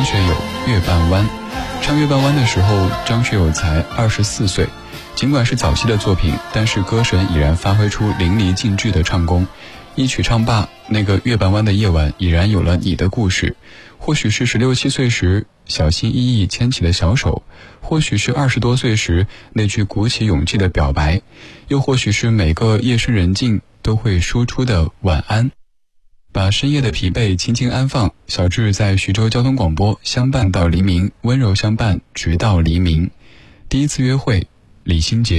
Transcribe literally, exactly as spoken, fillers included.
学友《月半弯》。唱《月半弯》的时候，张学友才二十四岁。尽管是早期的作品，但是歌神已然发挥出淋漓尽致的唱功。一曲唱罢，那个月半弯的夜晚已然有了你的故事。或许是十六七岁时小心翼翼牵起的小手，或许是二十多岁时那句鼓起勇气的表白，又或许是每个夜深人静都会说出的晚安。把深夜的疲惫轻轻安放，小志在徐州交通广播相伴到黎明，温柔相伴直到黎明。第一次约会，李心洁。